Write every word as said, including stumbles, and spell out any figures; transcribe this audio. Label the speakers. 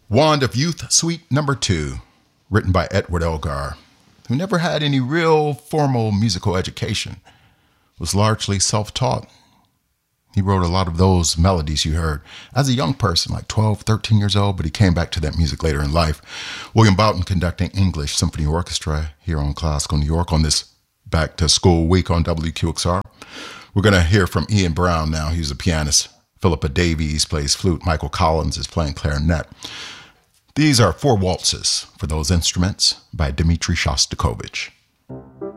Speaker 1: Wand of Youth, Suite Number Two, written by Edward Elgar, who never had any real formal musical education, was largely self-taught. He wrote a lot of those melodies you heard as a young person, like twelve, thirteen years old, but he came back to that music later in life. William Boughton conducting English Symphony Orchestra here on Classical New York on this Back to School week on W Q X R. We're going to hear from Ian Brown now. He's a pianist. Philippa Davies plays flute. Michael Collins is playing clarinet. These are four waltzes for those instruments by Dmitri Shostakovich.